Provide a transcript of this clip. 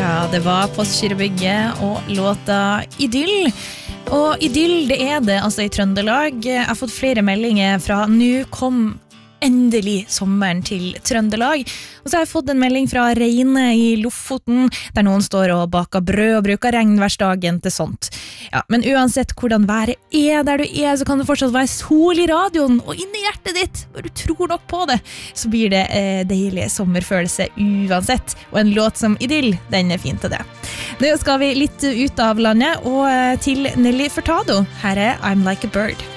Ja, det var Postgirobygget og låta Idyll. Og Idyll, det det altså i Trøndelag. Jeg har fått flere meldinger fra nå kom endelig sommeren til Trøndelag. Og så har jeg fått en melding fra Reine i Lofoten, der noen står og baker brød og bruker regnværsdagen til sånt. Ja, men uansett hvordan været der du så kan det fortsatt være sol i radioen, og inni hjertet ditt, når du tror nok på det, så blir det deilig sommerfølelse uansett. Og en låt som Idyll, den fin til det. Nå skal vi litt ut av landet, og til Nelly Furtado. Her I'm Like a Bird.